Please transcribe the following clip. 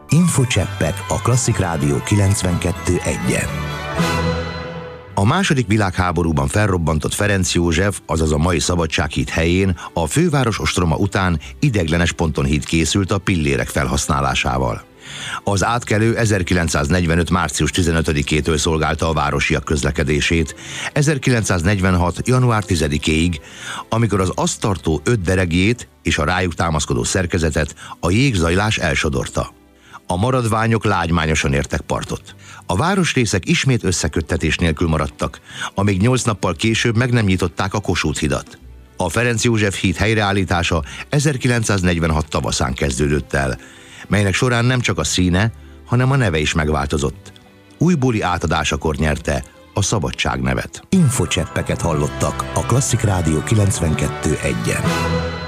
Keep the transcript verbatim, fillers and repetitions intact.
Infocseppek a Klasszik Rádió kilencvenkettő egyen. A második világháborúban felrobbantott Ferenc József, azaz a mai Szabadsághíd helyén a főváros ostroma után ideiglenes pontonhíd készült a pillérek felhasználásával. Az átkelő ezerkilencszáznegyvenöt. március tizenötödikétől szolgálta a városiak közlekedését, ezerkilencszáznegyvenhat. január tizedikéig, amikor az azt tartó öt deregjét és a rájuk támaszkodó szerkezetet a jégzajlás elsodorta. A maradványok lágymányosan értek partot. A városrészek ismét összeköttetés nélkül maradtak, amíg nyolc nappal később meg nem nyitották a Kossuth hidat. A Ferenc József híd helyreállítása ezerkilencszáznegyvenhat tavaszán kezdődött el, melynek során nem csak a színe, hanem a neve is megváltozott. Újbóli átadásakor nyerte a Szabadság nevet. Infocseppeket hallottak a Klasszik Rádió kilencvenkettő egyen.